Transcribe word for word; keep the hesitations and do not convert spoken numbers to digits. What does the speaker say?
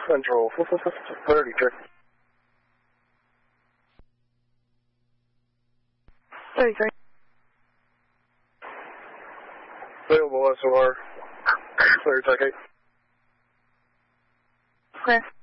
Central thirty-three. thirty-three. Available S O R. Clear, Tech eight. Clear.